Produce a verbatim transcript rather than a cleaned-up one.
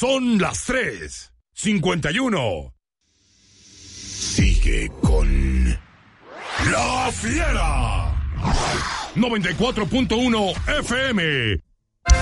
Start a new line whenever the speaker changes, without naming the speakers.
Son las tres cincuenta y uno. Sigue con La Fiera. noventa y cuatro punto uno F M.